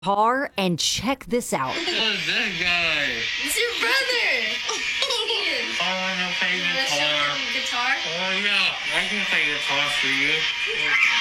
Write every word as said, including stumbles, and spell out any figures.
Guitar and check this out. Who's that guy? It's your brother. Ian. I want to play You wanna show guitar. him guitar? Oh yeah, I can play guitar for you.